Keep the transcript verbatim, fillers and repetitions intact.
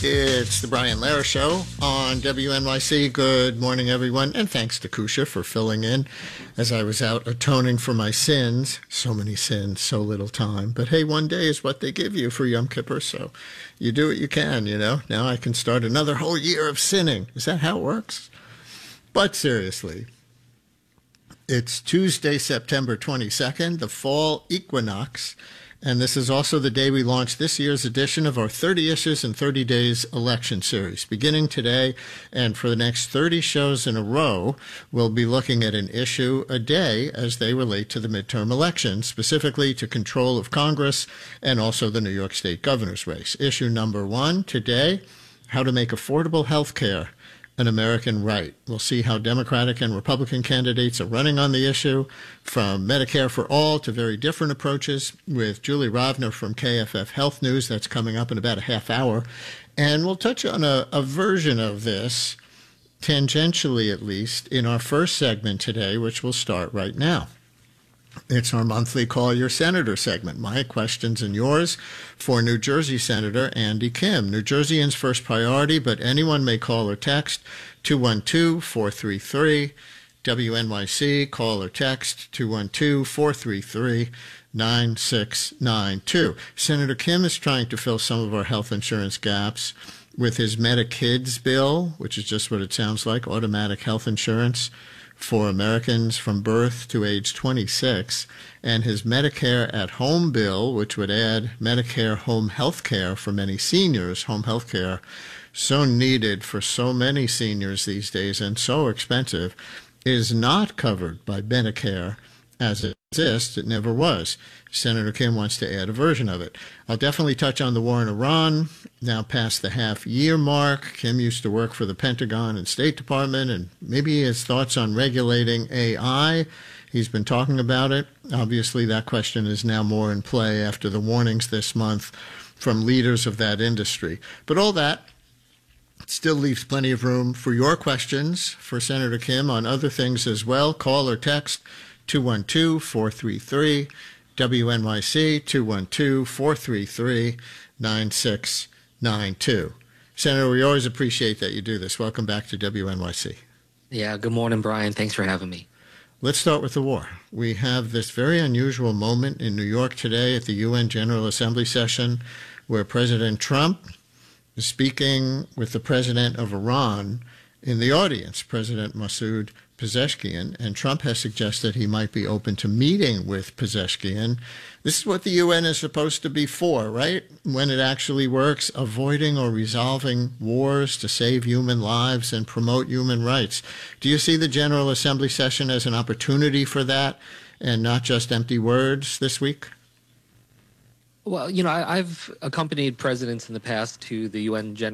It's the Brian Lehrer Show on W N Y C. Good morning, everyone, and thanks to Kusha for filling in as I was out atoning for my sins. So many sins, so little time. But hey, one day is what they give you for Yom Kippur, so you do what you can, you know. Now I can start another whole year of sinning. Is that how it works? But seriously, it's Tuesday, September twenty-second, the fall equinox. And this is also the day we launched this year's edition of our thirty Issues in thirty Days election series. Beginning today and for the next thirty shows in a row, we'll be looking at an issue a day as they relate to the midterm elections, specifically to control of Congress and also the New York State governor's race. Issue number one today, how to make affordable health care an American right. We'll see how Democratic and Republican candidates are running on the issue, from Medicare for All to very different approaches, with Julie Rovner from K F F Health News. That's coming up in about a half hour. And we'll touch on a, a version of this, tangentially at least, in our first segment today, which will start right now. It's our monthly Call Your Senator segment, my questions and yours, for New Jersey Senator Andy Kim. New Jerseyans' first priority, but anyone may call or text two one two, four three three, W N Y C. Call or text two one two, four three three, nine six nine two. Senator Kim is trying to fill some of our health insurance gaps with his Medikids bill, which is just what it sounds like, automatic health insurance for Americans from birth to age twenty-six, and his Medicare at Home bill, which would add Medicare home health care for many seniors. Home health care, so needed for so many seniors these days and so expensive, is not covered by Medicare as it exists. It never was. Senator Kim wants to add a version of it. I'll definitely touch on the war in Iran, now past the half-year mark. Kim used to work for the Pentagon and State Department, and maybe his thoughts on regulating A I. He's been talking about it. Obviously, that question is now more in play after the warnings this month from leaders of that industry. But all that still leaves plenty of room for your questions for Senator Kim on other things as well. Call or text two one two, four three three, W N Y C, two one two, four three three, nine six nine two. Senator, we always appreciate that you do this. Welcome back to W N Y C. Yeah, good morning, Brian. Thanks for having me. Let's start with the war. We have this very unusual moment in New York today at the U N General Assembly session where President Trump is speaking with the president of Iran in the audience, President Masoud Pezeshkian, and Trump has suggested he might be open to meeting with Pezeshkian. This is what the U N is supposed to be for, right? When it actually works, avoiding or resolving wars to save human lives and promote human rights. Do you see the General Assembly session as an opportunity for that and not just empty words this week? Well, you know, I, I've accompanied presidents in the past to the U N General